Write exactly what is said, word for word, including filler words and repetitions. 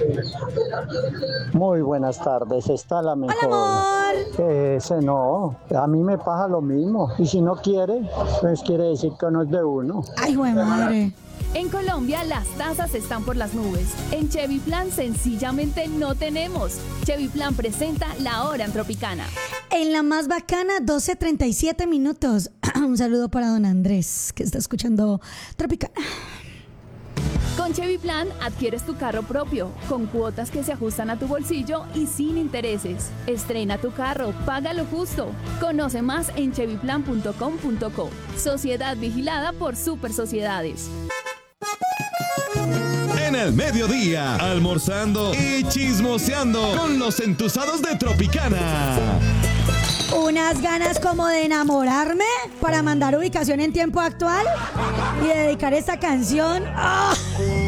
Muy buenas tardes, está la mejor. Hola, amor. Ese no, a mí me pasa lo mismo. Y si no quiere, pues quiere decir que no es de uno. Ay, güey, madre. En Colombia las tasas están por las nubes. En Chevy Plan sencillamente no tenemos. Chevy Plan presenta La Hora en Tropicana. En la más bacana, doce treinta y siete minutos. Un saludo para don Andrés, que está escuchando Tropicana. Con Chevy Plan adquieres tu carro propio, con cuotas que se ajustan a tu bolsillo y sin intereses. Estrena tu carro, paga lo justo. Conoce más en chevy plan punto com punto co. Sociedad vigilada por Super Sociedades. En el mediodía, almorzando y chismoseando con los entusados de Tropicana. Unas ganas como de enamorarme para mandar ubicación en tiempo actual y dedicar esta canción. ¡Oh!